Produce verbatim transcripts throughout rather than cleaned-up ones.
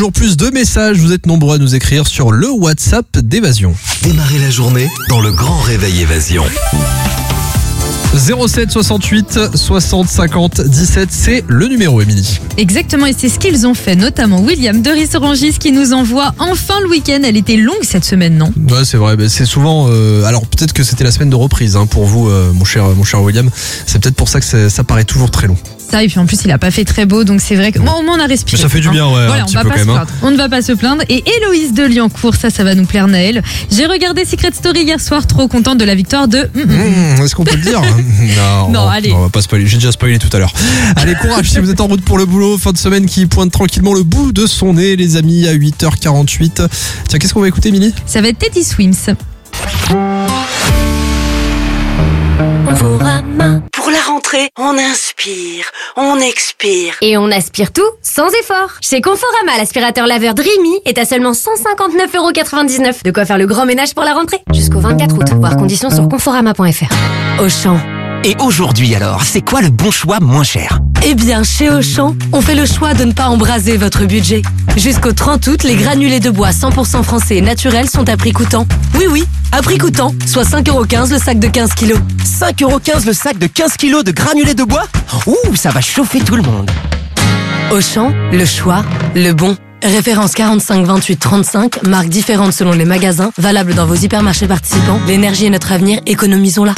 Toujours plus de messages, vous êtes nombreux à nous écrire sur le WhatsApp d'Évasion. Démarrez la journée dans le grand réveil Évasion. zéro sept soixante-huit soixante cinquante dix-sept, c'est le numéro, Émilie. Exactement, et c'est ce qu'ils ont fait, notamment William de Rissorangis qui nous envoie enfin le week-end. Elle était longue cette semaine, non? Ouais, c'est vrai, c'est souvent... Euh, alors peut-être que c'était la semaine de reprise hein, pour vous, euh, mon, cher, mon cher William. C'est peut-être pour ça que ça, ça paraît toujours très long. Ça, et puis en plus il a pas fait très beau, donc c'est vrai que bon, au moins on a respiré. Mais ça fait du bien, ouais, voilà, un on petit va peu pas quand se même. plaindre. On ne va pas se plaindre. Et Héloïse de Liancourt, ça, ça va nous plaire, Naël. J'ai regardé Secret Story hier soir, trop contente de la victoire de... Mmh, est-ce qu'on peut le dire? Non, Non, on, allez. on va pas spoiler, j'ai déjà spoilé tout à l'heure. Allez, courage si vous êtes en route pour le boulot, fin de semaine qui pointe tranquillement le bout de son nez, les amis, à huit heures quarante-huit. Tiens, qu'est-ce qu'on va écouter, Émilie? Ça va être Teddy Swims. Pour la rentrée, on inspire, on expire. Et on aspire tout sans effort. Chez Conforama, l'aspirateur laveur Dreamy est à seulement cent cinquante-neuf euros quatre-vingt-dix-neuf. De quoi faire le grand ménage pour la rentrée. Jusqu'au vingt-quatre août. Voir conditions sur conforama point f r. Auchan. Et aujourd'hui alors, c'est quoi le bon choix moins cher? Eh bien, chez Auchan, on fait le choix de ne pas embraser votre budget. Jusqu'au trente août, les granulés de bois cent pour cent français et naturels sont à prix coûtant. Oui, oui, à prix coûtant, soit cinq euros quinze le sac de quinze kilos. cinq euros quinze le sac de quinze kilos de granulés de bois? Ouh, ça va chauffer tout le monde. Auchan, le choix, le bon. Référence quarante-cinq vingt-huit trente-cinq, marques différentes selon les magasins, valable dans vos hypermarchés participants. L'énergie est notre avenir, économisons-la.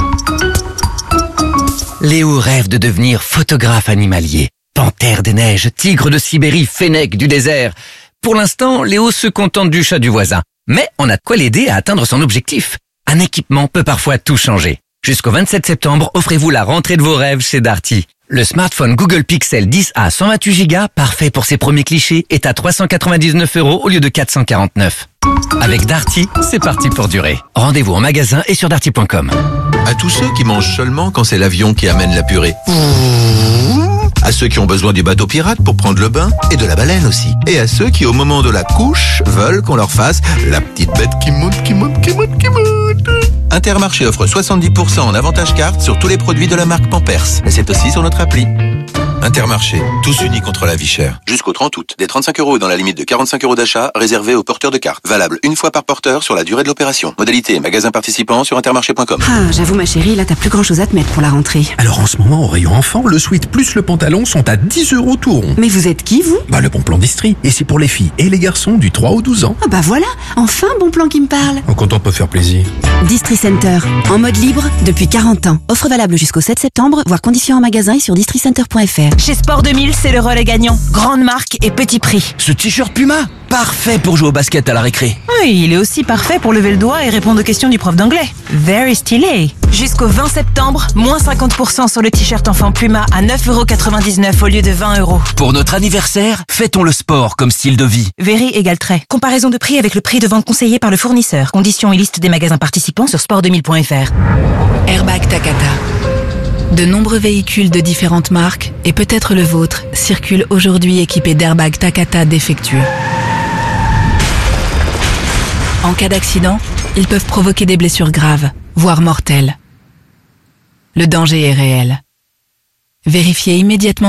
Léo rêve de devenir photographe animalier. Panthère des neiges, tigre de Sibérie, fennec du désert. Pour l'instant, Léo se contente du chat du voisin. Mais on a de quoi l'aider à atteindre son objectif. Un équipement peut parfois tout changer. Jusqu'au vingt-sept septembre, offrez-vous la rentrée de vos rêves chez Darty. Le smartphone Google Pixel dix A cent vingt-huit giga, parfait pour ses premiers clichés, est à trois cent quatre-vingt-dix-neuf euros au lieu de quatre cent quarante-neuf. Avec Darty, c'est parti pour durer. Rendez-vous en magasin et sur darty point com. À tous ceux qui mangent seulement quand c'est l'avion qui amène la purée. À ceux qui ont besoin du bateau pirate pour prendre le bain et de la baleine aussi. Et à ceux qui au moment de la couche veulent qu'on leur fasse la petite bête qui monte, qui monte, qui monte, qui monte. Intermarché offre soixante-dix pour cent en avantage carte sur tous les produits de la marque Pampers. Mais c'est aussi sur notre appli. Intermarché, tous unis contre la vie chère. Jusqu'au trente août, des trente-cinq euros dans la limite de quarante-cinq euros d'achat réservés aux porteurs de cartes. Valable une fois par porteur sur la durée de l'opération. Modalité magasin participant sur intermarché point com. Ah, j'avoue ma chérie, là t'as plus grand chose à te mettre pour la rentrée. Alors en ce moment, au rayon enfant, le sweat plus le pantalon sont à dix euros tout rond. Mais vous êtes qui, vous? Bah le bon plan d'Istrie. Et c'est pour les filles et les garçons du trois au douze ans. Ah bah voilà, enfin bon plan qui me parle. En content peut faire plaisir. Distri Center, en mode libre depuis quarante ans. Offre valable jusqu'au sept septembre, voir conditions en magasin et sur distri center point f r. Chez Sport deux mille, c'est le relais gagnant. Grande marque et petit prix. Ce t-shirt Puma, parfait pour jouer au basket à la récré. Oui, il est aussi parfait pour lever le doigt et répondre aux questions du prof d'anglais. Very stylé. Jusqu'au vingt septembre, moins cinquante pour cent sur le t-shirt enfant Puma à neuf euros quatre-vingt-dix-neuf au lieu de vingt euros. Pour notre anniversaire, fêtons le sport comme style de vie. Very égale trait. Comparaison de prix avec le prix de vente conseillé par le fournisseur. Conditions et liste des magasins participants sur sport deux mille point f r. Airbag Takata. De nombreux véhicules de différentes marques, et peut-être le vôtre, circulent aujourd'hui équipés d'airbags Takata défectueux. En cas d'accident, ils peuvent provoquer des blessures graves, voire mortelles. Le danger est réel. Vérifiez immédiatement